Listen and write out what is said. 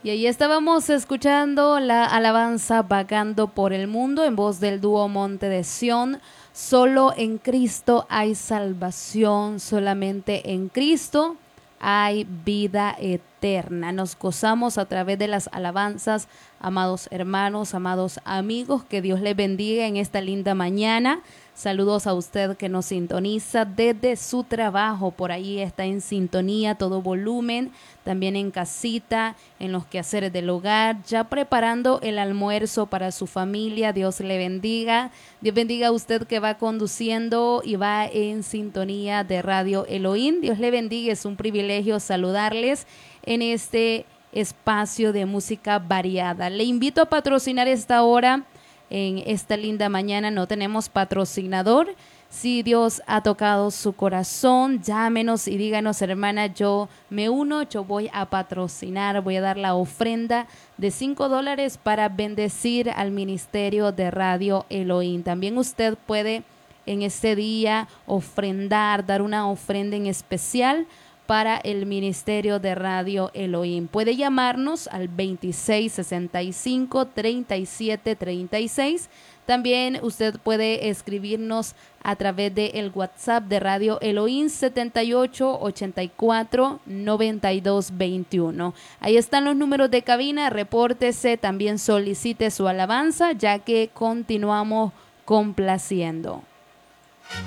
Y ahí estábamos escuchando la alabanza Vagando por el Mundo en voz del dúo Monte de Sión. Solo en Cristo hay salvación, solamente en Cristo hay vida eterna. Nos gozamos a través de las alabanzas, amados hermanos, amados amigos, que Dios les bendiga en esta linda mañana. Saludos a usted que nos sintoniza desde su trabajo, por ahí está en sintonía, todo volumen, también en casita, en los quehaceres del hogar, ya preparando el almuerzo para su familia. Dios le bendiga. Dios bendiga a usted que va conduciendo y va en sintonía de Radio Elohim. Dios le bendiga, es un privilegio saludarles en este espacio de música variada. Le invito a patrocinar esta hora. En esta linda mañana no tenemos patrocinador. Si Dios ha tocado su corazón, llámenos y díganos, hermana, yo me uno, yo voy a patrocinar, voy a dar la ofrenda de $5 para bendecir al ministerio de Radio Elohim. También usted puede en este día ofrendar, dar una ofrenda en especial para el ministerio de Radio Elohim. Puede llamarnos al 2665-3736. También usted puede escribirnos a través del WhatsApp de Radio Elohim 7884-9221. Ahí están los números de cabina, repórtese, también solicite su alabanza, ya que continuamos complaciendo.